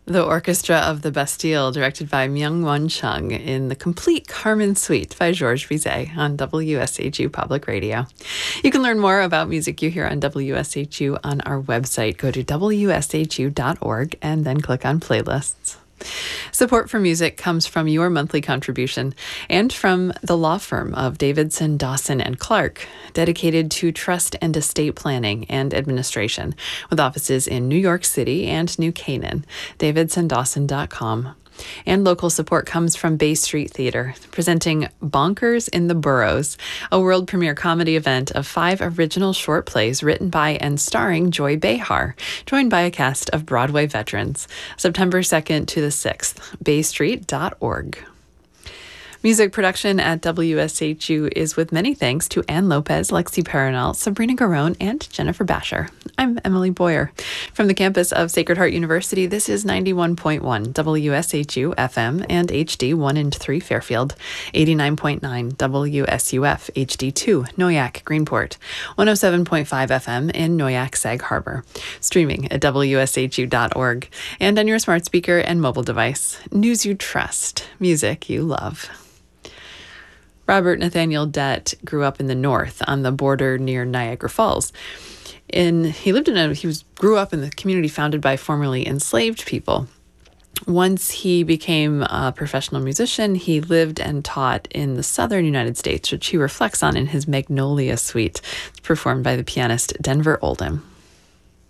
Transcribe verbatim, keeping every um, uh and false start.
The Orchestra of the Bastille, directed by Myung-Won Chung, in the complete Carmen Suite by Georges Bizet on W S H U Public Radio. You can learn more about music you hear on W S H U on our website. Go to W S H U dot org and then click on playlists. Support for music comes from your monthly contribution and from the law firm of Davidson, Dawson and Clark, dedicated to trust and estate planning and administration, with offices in New York City and New Canaan. davidson dawson dot com. And local support comes from Bay Street Theater, presenting Bonkers in the Burrows, a world premiere comedy event of five original short plays written by and starring Joy Behar, joined by a cast of Broadway veterans. September second to the sixth, bay street dot org. Music production at W S H U is with many thanks to Ann Lopez, Lexi Paranal, Sabrina Garone, and Jennifer Basher. I'm Emily Boyer. From the campus of Sacred Heart University, this is ninety-one point one W S H U F M and H D one and three Fairfield, eighty-nine point nine W S U F H D two Noyak Greenport, one oh seven point five F M in Noyak Sag Harbor, streaming at W S H U dot org, and on your smart speaker and mobile device. News you trust, music you love. Robert Nathaniel Dett grew up in the north on the border near Niagara Falls. In, he lived in a, he was grew up in the community founded by formerly enslaved people. Once he became a professional musician, he lived and taught in the southern United States, which he reflects on in his Magnolia Suite, performed by the pianist Denver Oldham.